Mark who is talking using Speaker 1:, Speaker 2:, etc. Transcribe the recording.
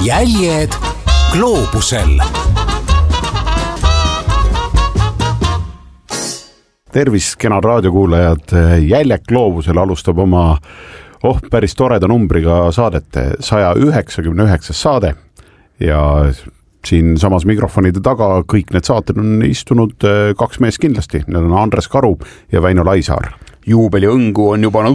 Speaker 1: Jäljed gloobusel.
Speaker 2: Tervist, kenad raadiokuulajad. Jäljed gloobusel alustab oma päris toreda numbriga saadete 199 saade ja siin samas mikrofonide taga kõik need saated on istunud kaks meest kindlasti. Need on Andres Karu ja Väino Laisaar.
Speaker 3: Juubeli õngu on juba